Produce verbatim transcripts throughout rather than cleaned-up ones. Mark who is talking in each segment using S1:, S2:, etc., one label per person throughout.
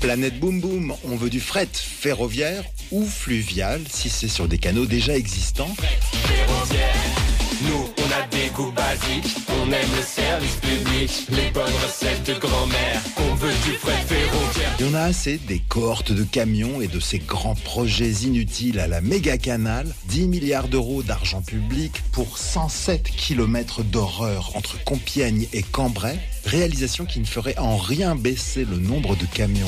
S1: Planète Boum Boum, on veut du fret ferroviaire ou fluvial si c'est sur des canaux déjà existants.
S2: Ferroviaire. Nous, on a des goûts basiques, on aime le service public, les bonnes recettes de grand-mère, on veut du fret ferroviaire.
S1: Il y en a assez des cohortes de camions et de ces grands projets inutiles à la méga canal. dix milliards d'euros d'argent public pour cent sept kilomètres d'horreur entre Compiègne et Cambrai. Réalisation qui ne ferait en rien baisser le nombre de camions.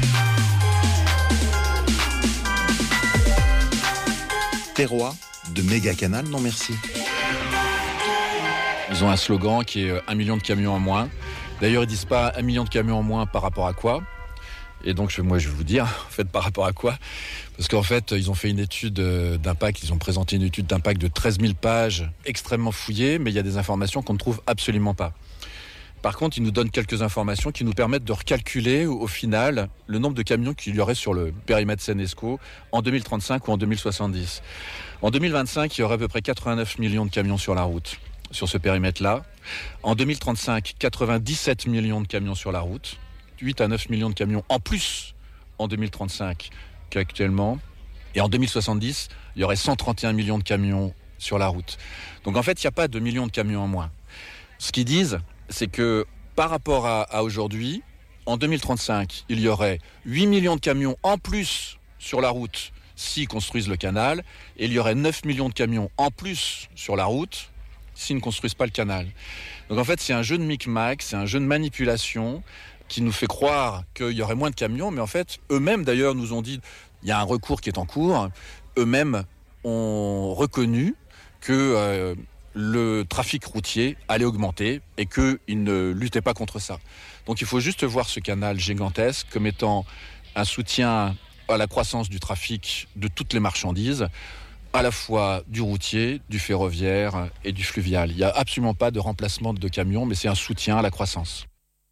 S1: Terroir de méga canal, non merci.
S3: Ils ont un slogan qui est un million de camions en moins. D'ailleurs, ils disent pas un million de camions en moins par rapport à quoi. Et donc, moi, je vais vous dire, en fait, par rapport à quoi. Parce qu'en fait, ils ont fait une étude d'impact, ils ont présenté une étude d'impact de treize mille pages, extrêmement fouillée, mais il y a des informations qu'on ne trouve absolument pas. Par contre, ils nous donnent quelques informations qui nous permettent de recalculer, au final, le nombre de camions qu'il y aurait sur le périmètre Seine-Escaut en deux mille trente-cinq ou en deux mille soixante-dix. En deux mille vingt-cinq, il y aurait à peu près quatre-vingt-neuf millions de camions sur la route, sur ce périmètre-là. En deux mille trente-cinq, quatre-vingt-dix-sept millions de camions sur la route. huit à neuf millions de camions en plus en deux mille trente-cinq qu'actuellement. Et en deux mille soixante-dix, il y aurait cent trente et un millions de camions sur la route. Donc en fait, il n'y a pas de millions de camions en moins. Ce qu'ils disent, c'est que par rapport à, à aujourd'hui, en deux mille trente-cinq, il y aurait huit millions de camions en plus sur la route s'ils construisent le canal, et il y aurait neuf millions de camions en plus sur la route s'ils ne construisent pas le canal. Donc en fait, c'est un jeu de micmac, c'est un jeu de manipulation qui nous fait croire qu'il y aurait moins de camions, mais en fait, eux-mêmes d'ailleurs nous ont dit, il y a un recours qui est en cours, eux-mêmes ont reconnu que euh, le trafic routier allait augmenter et qu'ils ne luttaient pas contre ça. Donc il faut juste voir ce canal gigantesque comme étant un soutien à la croissance du trafic de toutes les marchandises, à la fois du routier, du ferroviaire et du fluvial. Il n'y a absolument pas de remplacement de camions, mais c'est un soutien à la croissance.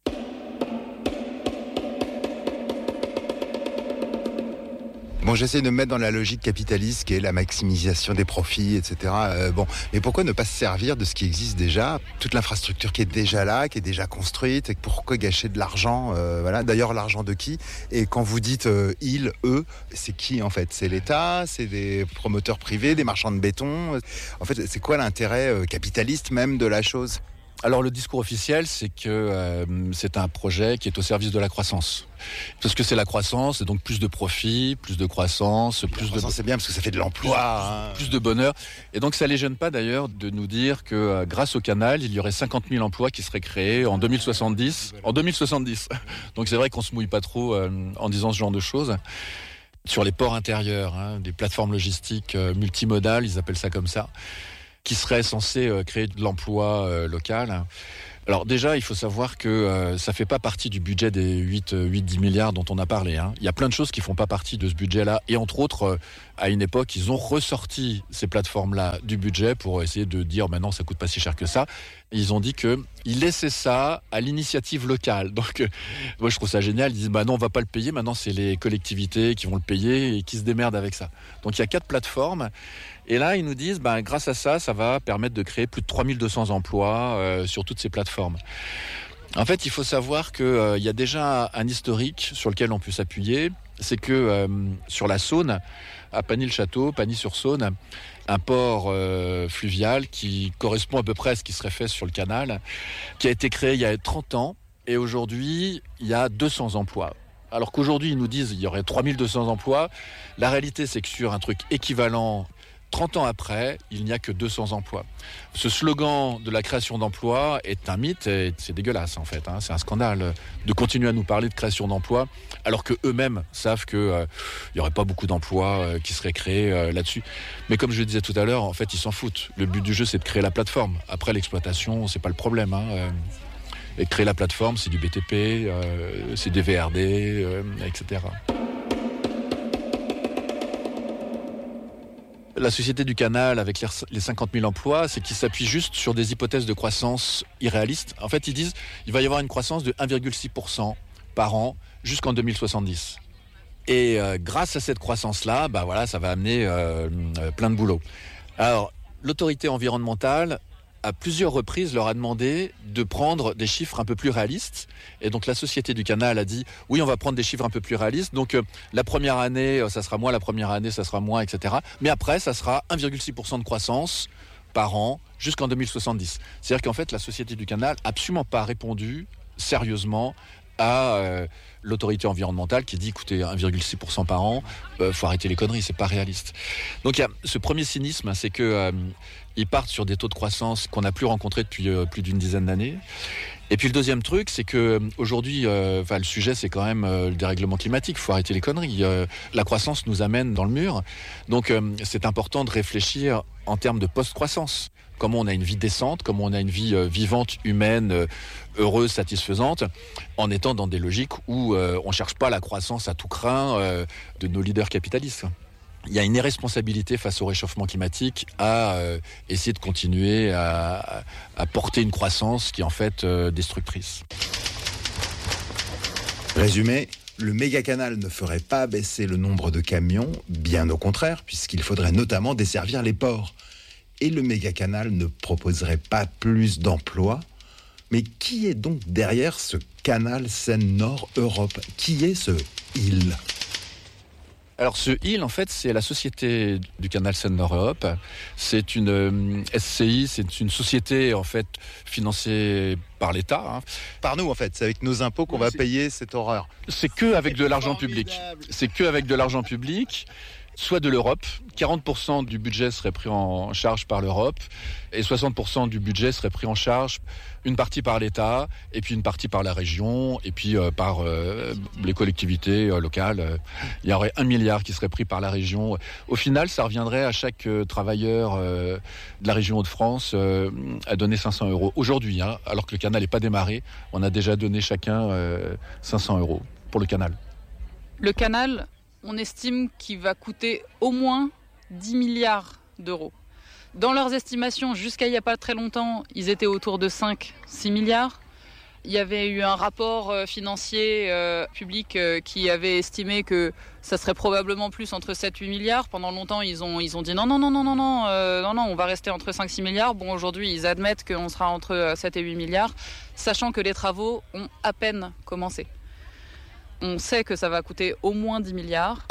S1: Bon, j'essaie de me mettre dans la logique capitaliste qui est la maximisation des profits, et cetera. Euh, bon, mais pourquoi ne pas se servir de ce qui existe déjà, toute l'infrastructure qui est déjà là, qui est déjà construite, et pourquoi gâcher de l'argent euh, voilà. D'ailleurs, l'argent de qui ? Et quand vous dites euh, ils, eux, c'est qui en fait ? C'est l'État ? C'est des promoteurs privés, des marchands de béton ? En fait, c'est quoi l'intérêt euh, capitaliste même de la chose ?
S3: Alors le discours officiel, c'est que euh, c'est un projet qui est au service de la croissance. Parce que c'est la croissance, et donc plus de profit, plus de croissance, plus de...
S1: C'est bien parce que ça fait de l'emploi.
S3: Plus, hein. plus de bonheur. Et donc ça les gêne pas d'ailleurs de nous dire que euh, grâce au canal, il y aurait cinquante mille emplois qui seraient créés en deux mille soixante-dix. En deux mille soixante-dix. Donc c'est vrai qu'on se mouille pas trop euh, en disant ce genre de choses. Sur les ports intérieurs, hein, des plateformes logistiques euh, multimodales, ils appellent ça comme ça, qui serait censé euh, créer de l'emploi euh, local. Alors déjà, il faut savoir que euh, ça fait pas partie du budget des huit à dix milliards dont on a parlé. Hein. Il y a plein de choses qui font pas partie de ce budget-là. Et entre autres, euh, à une époque, ils ont ressorti ces plateformes-là du budget pour essayer de dire maintenant ça coûte pas si cher que ça. Et ils ont dit que ils laissaient ça à l'initiative locale. Donc euh, moi je trouve ça génial. Ils disent bah non, on va pas le payer. Maintenant c'est les collectivités qui vont le payer et qui se démerdent avec ça. Donc il y a quatre plateformes. Et là, ils nous disent, ben, grâce à ça, ça va permettre de créer plus de trois mille deux cents emplois euh, sur toutes ces plateformes. En fait, il faut savoir qu'il euh, y a déjà un historique sur lequel on peut s'appuyer. C'est que euh, sur la Saône, à Pagny-le-Château, Pagny-sur-Saône, un port euh, fluvial qui correspond à peu près à ce qui serait fait sur le canal, qui a été créé il y a trente ans. Et aujourd'hui, il y a deux cents emplois. Alors qu'aujourd'hui, ils nous disent qu'il y aurait trois mille deux cents emplois. La réalité, c'est que sur un truc équivalent, trente ans après, il n'y a que deux cents emplois. Ce slogan de la création d'emplois est un mythe et c'est dégueulasse en fait. Hein. C'est un scandale de continuer à nous parler de création d'emplois alors que eux-mêmes savent qu'il euh, n'y aurait pas beaucoup d'emplois euh, qui seraient créés euh, là-dessus. Mais comme je le disais tout à l'heure, en fait, ils s'en foutent. Le but du jeu, c'est de créer la plateforme. Après, l'exploitation, c'est pas le problème. Hein. Euh, et créer la plateforme, c'est du B T P, euh, c'est des V R D, euh, et cetera. La Société du Canal, avec les cinquante mille emplois, c'est qu'ils s'appuient juste sur des hypothèses de croissance irréalistes. En fait, ils disent qu'il va y avoir une croissance de un virgule six pour cent par an jusqu'en deux mille soixante-dix. Et euh, grâce à cette croissance-là, bah voilà, ça va amener euh, euh, plein de boulot. Alors, l'autorité environnementale à plusieurs reprises, leur a demandé de prendre des chiffres un peu plus réalistes. Et donc la Société du Canal a dit « Oui, on va prendre des chiffres un peu plus réalistes. Donc euh, la première année, euh, ça sera moins, la première année, ça sera moins, et cetera. Mais après, ça sera un virgule six pour cent de croissance par an jusqu'en deux mille soixante-dix. » C'est-à-dire qu'en fait, la Société du Canal n'a absolument pas répondu sérieusement à euh, l'autorité environnementale qui dit écoutez, un virgule six pour cent par an, euh, faut arrêter les conneries, c'est pas réaliste. Donc il y a ce premier cynisme, c'est que euh, ils partent sur des taux de croissance qu'on n'a plus rencontrés depuis euh, plus d'une dizaine d'années. Et puis le deuxième truc, c'est que aujourd'hui, euh, le sujet, c'est quand même euh, le dérèglement climatique. Il faut arrêter les conneries. Euh, la croissance nous amène dans le mur. Donc euh, c'est important de réfléchir en termes de post-croissance. Comment on a une vie décente, comment on a une vie euh, vivante, humaine, euh, heureuse, satisfaisante, en étant dans des logiques où euh, on ne cherche pas la croissance à tout crin euh, de nos leaders capitalistes. Il y a une irresponsabilité face au réchauffement climatique à euh, essayer de continuer à, à porter une croissance qui est en fait euh, destructrice.
S1: Résumé, le méga-canal ne ferait pas baisser le nombre de camions, bien au contraire, puisqu'il faudrait notamment desservir les ports. Et le méga-canal ne proposerait pas plus d'emplois. Mais qui est donc derrière ce canal Seine-Nord-Europe ? Qui est ce « il » ?
S3: Alors ce I L, en fait, c'est la Société du Canal Seine-Nord-Europe. C'est une euh, S C I, c'est une société en fait financée par l'État. Hein.
S1: Par nous, en fait, c'est avec nos impôts qu'on
S3: Oui,
S1: va
S3: c'est...
S1: payer cette horreur.
S3: C'est que avec
S1: c'est
S3: de l'argent
S1: formidable.
S3: public. C'est que avec de l'argent public. Soit de l'Europe, quarante pour cent du budget serait pris en charge par l'Europe et soixante pour cent du budget serait pris en charge, une partie par l'État et puis une partie par la région et puis euh, par euh, les collectivités euh, locales. Il y aurait un milliard qui serait pris par la région. Au final, ça reviendrait à chaque euh, travailleur euh, de la région Hauts-de-France euh, à donner cinq cents euros. Aujourd'hui, hein, alors que le canal n'est pas démarré, on a déjà donné chacun euh, cinq cents euros pour le canal.
S4: Le canal... on estime qu'il va coûter au moins dix milliards d'euros. Dans leurs estimations, jusqu'à il n'y a pas très longtemps, ils étaient autour de cinq à six milliards. Il y avait eu un rapport financier euh, public euh, qui avait estimé que ça serait probablement plus entre sept à huit milliards. Pendant longtemps, ils ont, ils ont dit non, non, non, non, non, non, euh, non, non, on va rester entre cinq à six milliards. Bon, aujourd'hui, ils admettent qu'on sera entre sept et huit milliards, sachant que les travaux ont à peine commencé. On sait que ça va coûter au moins dix milliards.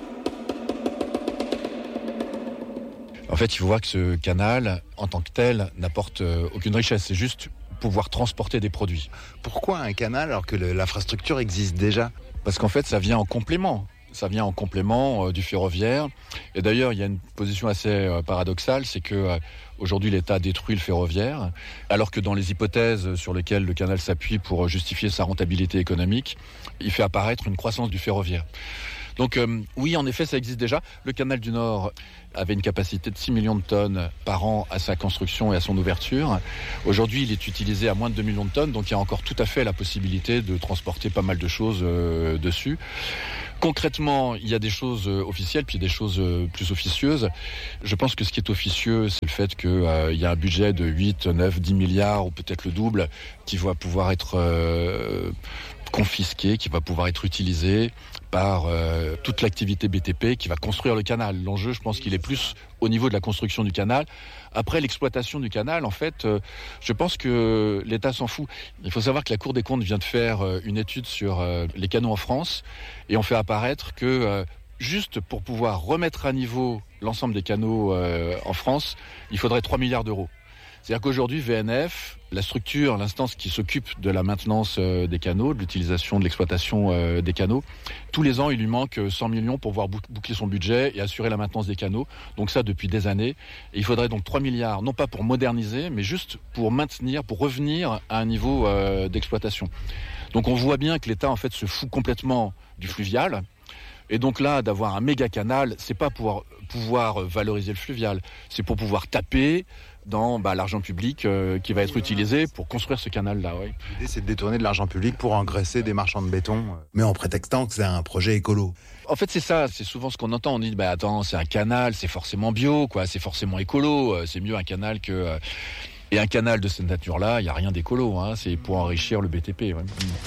S3: En fait, il faut voir que ce canal, en tant que tel, n'apporte aucune richesse. C'est juste pouvoir transporter des produits.
S1: Pourquoi un canal alors que le, l'infrastructure existe déjà ?
S3: Parce qu'en fait, ça vient en complément. Ça vient en complément euh, du ferroviaire. Et d'ailleurs, il y a une position assez euh, paradoxale, c'est que euh, aujourd'hui, l'État détruit le ferroviaire, alors que dans les hypothèses sur lesquelles le canal s'appuie pour justifier sa rentabilité économique, il fait apparaître une croissance du ferroviaire. Donc euh, oui, en effet, ça existe déjà. Le canal du Nord avait une capacité de six millions de tonnes par an à sa construction et à son ouverture. Aujourd'hui, il est utilisé à moins de deux millions de tonnes, donc il y a encore tout à fait la possibilité de transporter pas mal de choses euh, dessus. Concrètement, il y a des choses euh, officielles, puis des choses euh, plus officieuses. Je pense que ce qui est officieux, c'est le fait qu'il euh, y a un budget de huit, neuf, dix milliards, ou peut-être le double, qui va pouvoir être euh, confisqué, qui va pouvoir être utilisé par euh, toute l'activité B T P qui va construire le canal. L'enjeu, je pense qu'il est plus au niveau de la construction du canal. Après, l'exploitation du canal, en fait, euh, je pense que l'État s'en fout. Il faut savoir que la Cour des comptes vient de faire euh, une étude sur euh, les canaux en France et on fait apparaître que euh, juste pour pouvoir remettre à niveau l'ensemble des canaux euh, en France, il faudrait trois milliards d'euros. C'est-à-dire qu'aujourd'hui, V N F, la structure, l'instance qui s'occupe de la maintenance euh, des canaux, de l'utilisation, de l'exploitation euh, des canaux, tous les ans, il lui manque cent millions pour pouvoir boucler son budget et assurer la maintenance des canaux. Donc ça, depuis des années. Et il faudrait donc trois milliards, non pas pour moderniser, mais juste pour maintenir, pour revenir à un niveau euh, d'exploitation. Donc on voit bien que l'État, en fait, se fout complètement du fluvial. Et donc là, d'avoir un méga canal, c'est pas pour pouvoir valoriser le fluvial, c'est pour pouvoir taper dans bah, l'argent public euh, qui va être utilisé pour construire ce canal-là. Oui.
S1: L'idée, c'est de détourner de l'argent public pour engraisser des marchands de béton, mais en prétextant que c'est un projet écolo.
S3: En fait, c'est ça, c'est souvent ce qu'on entend. On dit, bah attends, c'est un canal, c'est forcément bio, quoi, c'est forcément écolo, c'est mieux un canal que... Euh... Et un canal de cette nature-là, il n'y a rien d'écolo, hein, c'est pour enrichir le B T P. Ouais.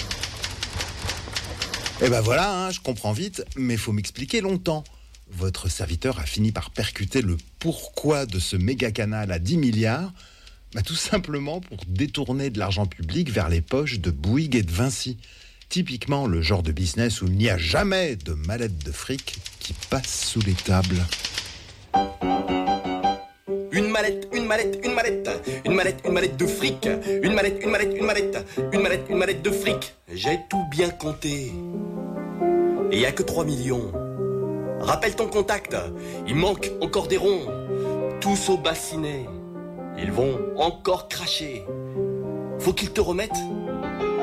S1: Et ben voilà, hein, je comprends vite, mais il faut m'expliquer longtemps. Votre serviteur a fini par percuter le pourquoi de ce méga canal à dix milliards, Bah, tout simplement pour détourner de l'argent public vers les poches de Bouygues et de Vinci. Typiquement le genre de business où il n'y a jamais de mallette de fric qui passe sous les tables.
S5: Une mallette, une mallette, une mallette, une mallette, une mallette de fric, une mallette, une mallette, une mallette, une mallette, une mallette de fric. J'ai tout bien compté. Et y a que trois millions. Rappelle ton contact, il manque encore des ronds. Tous au bassinet, ils vont encore cracher. Faut qu'ils te remettent